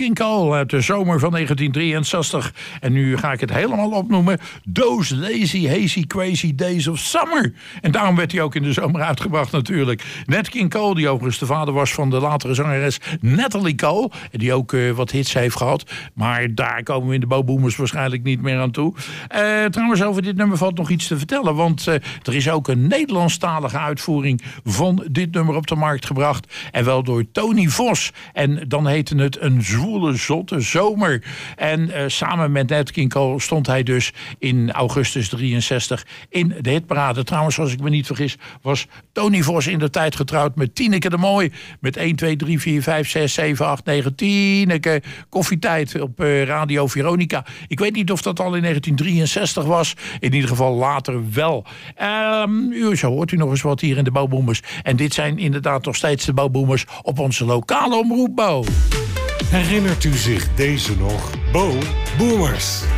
King Cole uit de zomer van 1963. En nu ga ik het helemaal opnoemen. Those lazy, hazy, crazy days of summer. En daarom werd hij ook in de zomer uitgebracht natuurlijk. Nat King Cole, die overigens de vader was van de latere zangeres Natalie Cole. En die ook wat hits heeft gehad. Maar daar komen we in de Bo-Boomers waarschijnlijk niet meer aan toe. Trouwens, over dit nummer valt nog iets te vertellen. Want er is ook een Nederlandstalige uitvoering van dit nummer op de markt gebracht. En wel door Tony Vos. En dan heette het Een zwoele, zotte zomer. En samen met Nat King Cole stond hij dus in augustus 63 in de hitparade. Trouwens, als ik me niet vergis, was Tony Vos in de tijd getrouwd met Tineke de Mooi. Met 1, 2, 3, 4, 5, 6, 7, 8, 9, Tineke. Koffietijd op Radio Veronica. Ik weet niet of dat al in 1963 was. In ieder geval later wel. Zo hoort u nog eens wat hier in de Bo-Boomers. En dit zijn inderdaad nog steeds de Bo-Boomers op onze lokale omroep Bo. Herinnert u zich deze nog? Bo-Boomers.